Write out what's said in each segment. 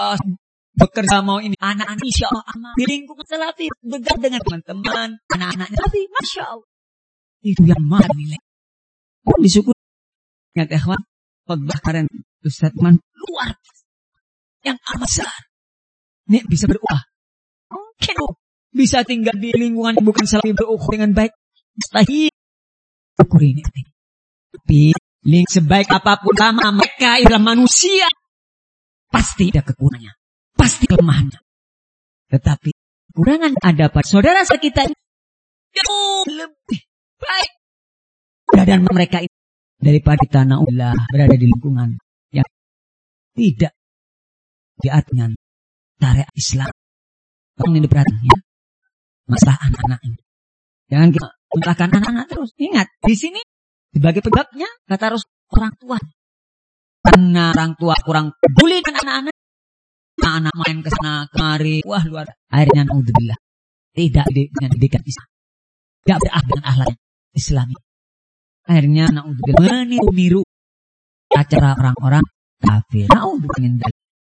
Allah bekerja mau ini. Anak-anak insya Allah aman. Di lingkungan salafi. Dekat dengan teman-teman. Anak-anaknya salafi. Masya Allah. Itu yang mahal nilai. Disyukur. Ingat ikhwan. Khotbah kemarin Ustaz Man luar biasa. Yang amat besar. Ini bisa berubah. Mungkin bisa tinggal di lingkungan bukan salafi berukhuwah dengan baik. Mustahil. Ukur ini. Tapi sebaik apapun sama mereka ialah manusia. Pasti ada kekurangannya. Pasti kelemahannya. Tetapi kekurangan ada pada saudara kita jauh lebih baik keadaan mereka itu daripada kita naudzubillah berada di lingkungan yang tidak diartikan syariat Islam. Tolong ini diperhatikan ya. Masalah anak-anak ini. Jangan kita menyalahkan anak-anak terus. Ingat, di sini sebagai penyebabnya kata harus orang tua. Karena orang tua kurang peduli dengan anak-anak. Anak main ke sana kemari, wah luar. Akhirnya naudzubillah tidak dengan didikan Islam. Tidak berakhlak dengan akhlak Islami. Akhirnya naudzubillah meniru-niru acara orang-orang kafir. Naudzubillah.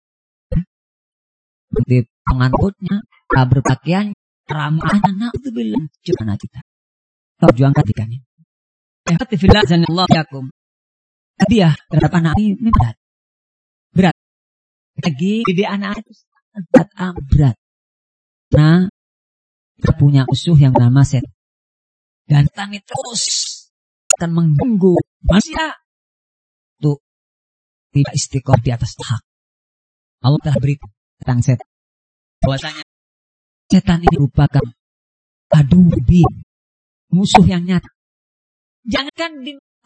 Seperti pengangkutnya, berpakaian, ramahnya, naudzubillah. Cuma kita. Perjuangkan didikannya. Alhamdulillah zanallahu yakum. Hadiah terhadap anak ini berat. Berat. Lagi didik anak itu berat. Nah, kita punya musuh yang bernama setan. Dan kami terus akan mengganggu manusia untuk tidak istiqomah di atas hak. Allah telah beritahu tentang setan. Bahwasanya setan ini merupakan adu musuh yang nyata. Jangan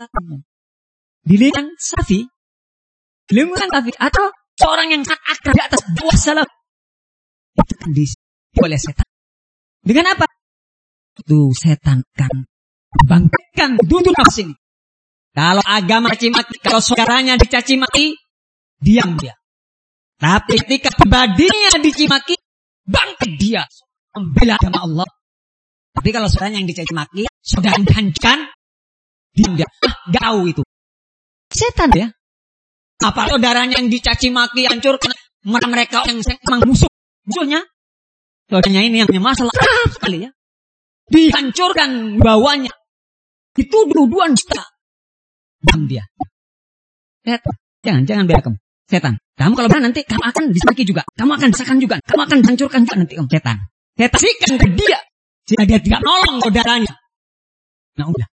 di lingkungan salafi, atau seorang yang sangat akrab di atas dua salaf itu kan diisi oleh setan. Dengan apa? Itu setan kan bangkitkan duduk nafsu ini. Kalau agama caci maki, kalau saudaranya dicaci maki, diam dia. Tapi ketika pribadinya dicimaki, bangkit dia membela agama Allah. Tapi kalau saudaranya yang dicaci maki, saudara dihancurkan, diam dia. Gau itu. Setan ya. Apa saudaranya yang dicaci maki, hancurkan, mereka yang memang musuhnya. Saudaranya ini yang punya masalah sekali ya. Dihancurkan bawahnya. Itu dua-duaan kita. Diam dia. Setan. Jangan bela kamu. Setan. Kamu kalau benar nanti kamu akan dimaki juga. Kamu akan disakan juga. Kamu akan dihancurkan juga nanti kamu. Setan. Setan sikan ke dia. Jika dia tidak nolong saudaranya. Nah udah.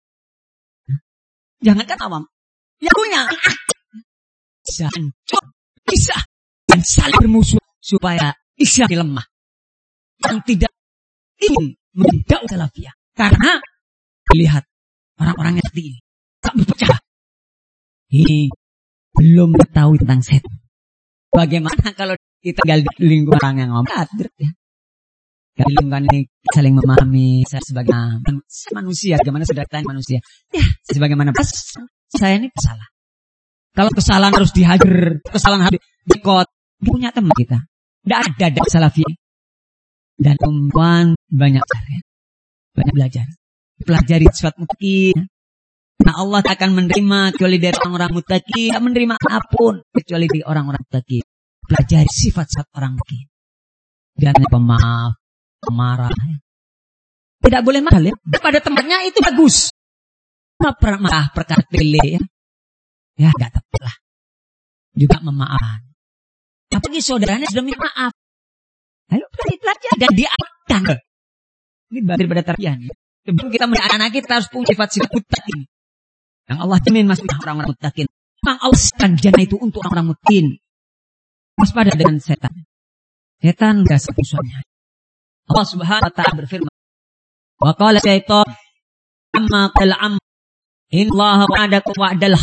Jangan kan awam. Yang punya bisa hancur. Bisa. Dan saling bermusuh. Supaya Islam lemah. Yang tidak ingin mendakwah salafiyah. Karena lihat orang-orang yang seperti ini. Tak berpecah. Ini belum tahu tentang setan. Bagaimana kalau kita tinggal di lingkungan orang yang ngomong ya. Di lingkungan ini saling memahami sebagai manusia, bagaimana saudara kita manusia. Ya, sebagaimana saya ini salah. Kalau kesalahan harus dihajar, kesalahan harus dikot. Punya teman kita. Tidak ada salafi. Dan perempuan banyak belajar. Banyak belajar. Pelajari sifat muttaqin. Nah Allah tak akan menerima kecuali dari orang-orang muttaqin. Tak menerima apapun kecuali dari orang-orang muttaqin. Pelajari sifat-sifat orang muttaqin. Dan pemaaf, pemarah. Tidak boleh marah ya. Pada tempatnya itu bagus. Marah perkara pilih ya. Ya gak tepat lah. Juga memaafkan. Apalagi saudaranya sudah minta maaf. Lalu pelajari dan diarahkan. Ini daripada tarbiyah. Sebelum kita mendidik anak kita harus punya sifat-sifat muttaqin. Yang Allah jamin masuk orang-orang muttaqin. Memang Allah setan jannah itu untuk orang-orang muttaqin. Waspada dengan setan. Setan enggak semusuhnya. Allah Subhanahu wa taala berfirman, "Wa qala syaitan amma qala innallaha wa'adakum wa'dal